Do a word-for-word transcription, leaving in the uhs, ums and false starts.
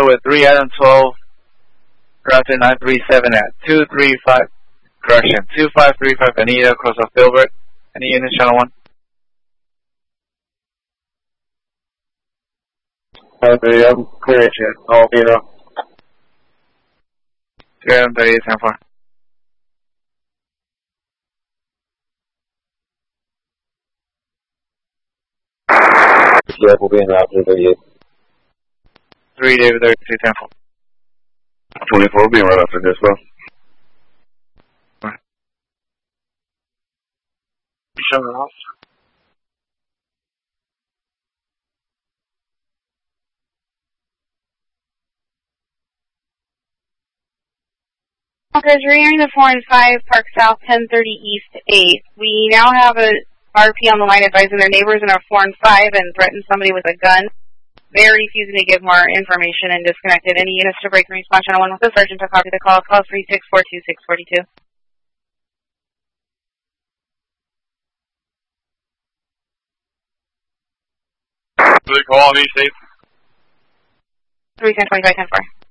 Anita with three Adam twelve, Raptor nine three seven at two three five, correction, two five three five Anita, cross off Filbert. Any units, channel one? Okay, I'm clear, chat. All zero. three Adam thirty-eight, ten four. Yeah, we'll be in Raptor thirty-eight. three David thirty-two, ten four. twenty-four will be right after this, bro. Shut it off. Walkers, rearing the four and five, Park South, ten thirty East, eight. We now have a R P on the line advising their neighbors in our four and five and threatened somebody with a gun. They're refusing to give more information and disconnected. Any units to break and response channel one with the sergeant to copy the call. Call three six four two six four two. Good call, me, Steve. three ten twenty-five ten four.